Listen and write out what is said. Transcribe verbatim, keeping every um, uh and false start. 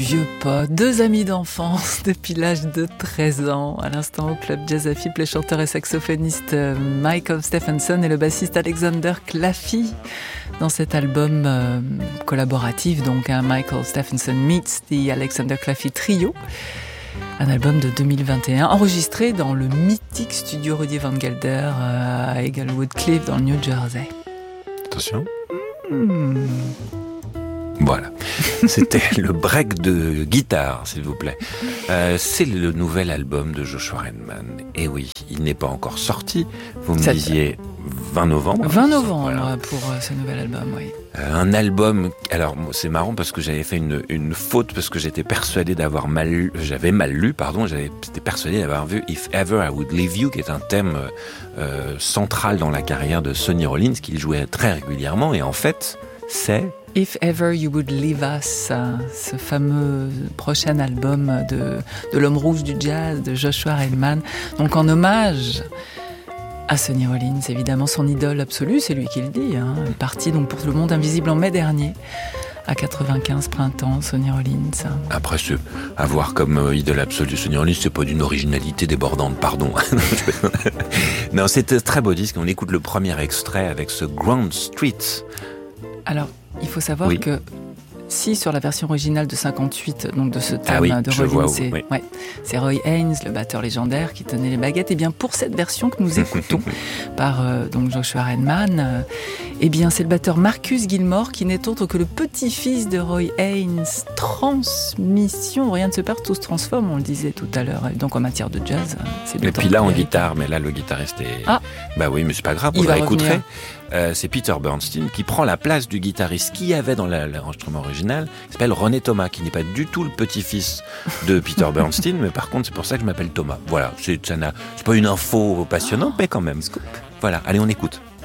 vieux potes, deux amis d'enfance depuis l'âge de treize ans. À l'instant, au Club Jazz à Fippe, le chanteur et saxophoniste Michael Stephenson et le bassiste Alexander Claffey. Dans cet album euh, collaboratif, donc, hein, Michael Stephenson meets the Alexander Claffey Trio. Un album de deux mille vingt et un, enregistré dans le mythique studio Rudy Van Gelder euh, à Englewood Cliff, dans le New Jersey. Attention. Mmh. Voilà, c'était le break de guitare, s'il vous plaît. Euh, c'est le nouvel album de Joshua Redman. Et oui, il n'est pas encore sorti. Vous me Ça disiez vingt novembre. vingt novembre, voilà. Pour euh, ce nouvel album, oui. Euh, un album. Alors, c'est marrant parce que j'avais fait une, une faute parce que j'étais persuadé d'avoir mal lu, j'avais mal lu, pardon, j'avais, j'étais persuadé d'avoir vu If Ever I Would Leave You, qui est un thème euh, central dans la carrière de Sonny Rollins, qu'il jouait très régulièrement. Et en fait, c'est If Ever You Would Leave Us, ce fameux prochain album de, de l'homme rouge du jazz, de Joshua Redman. Donc en hommage à Sonny Rollins, évidemment son idole absolue, c'est lui qui le dit. Hein. Il est parti donc pour Le Monde Invisible en mai dernier, à quatre-vingt-quinze printemps, Sonny Rollins. Après, ce, avoir comme euh, idole absolue Sonny Rollins, c'est pas d'une originalité débordante, pardon. Non, c'est un très beau disque. On écoute le premier extrait avec ce Grand Street. Alors, il faut savoir oui. que si sur la version originale de cinquante-huit, donc de ce thème ah oui, de Rollins, c'est, oui. ouais, c'est Roy Haynes, le batteur légendaire, qui tenait les baguettes. Et bien pour cette version que nous écoutons par euh, donc Joshua Redman, euh, et bien c'est le batteur Marcus Gilmore qui n'est autre que le petit-fils de Roy Haynes. Transmission, rien ne se perd, tout se transforme, on le disait tout à l'heure. Donc en matière de jazz, c'est et puis là en guitare, mais là le guitariste est. Ah. Bah oui, mais c'est pas grave, on la écouterait. Euh, c'est Peter Bernstein qui prend la place du guitariste qu'il y avait dans la, l'enregistrement original, qui s'appelle René Thomas, qui n'est pas du tout le petit-fils de Peter Bernstein, mais par contre c'est pour ça que je m'appelle Thomas. Voilà, c'est, ça n'a, c'est pas une info passionnante, oh, mais quand même. Scoop. Voilà, allez on écoute.